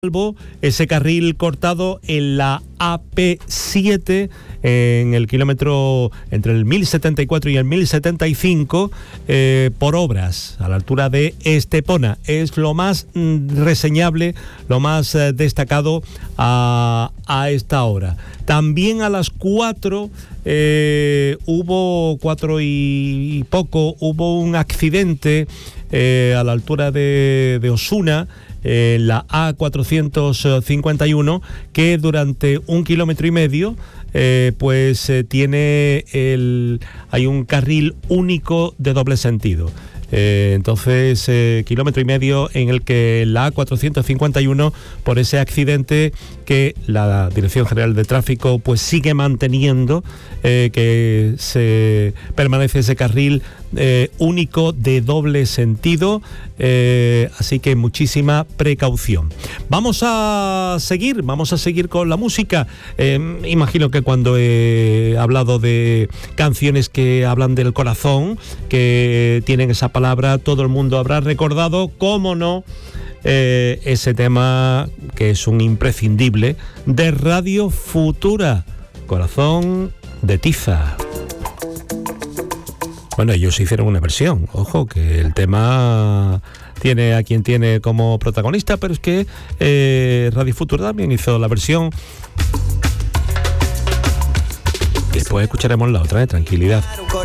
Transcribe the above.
ese carril cortado en la AP7 en el kilómetro entre el 1074 y el 1075 por obras a la altura de Estepona. Es lo más reseñable, lo más destacado a esta hora. También a las 4 hubo 4 y poco, hubo un accidente a la altura de Osuna, la A451, que durante 1,5 kilómetros hay un carril único de doble sentido. Entonces, 1,5 kilómetros en el que la A451, por ese accidente que la Dirección General de Tráfico pues sigue manteniendo, que se permanece ese carril único de doble sentido, así que muchísima precaución. Vamos a seguir con la música. Imagino que cuando he hablado de canciones que hablan del corazón, que tienen esa palabra, todo el mundo habrá recordado, cómo no, ese tema que es un imprescindible de Radio Futura, Corazón de Tiza. Bueno, ellos hicieron una versión, ojo, que el tema tiene a quien tiene como protagonista, pero es que Radio Futura también hizo la versión. Después escucharemos la otra, tranquilidad.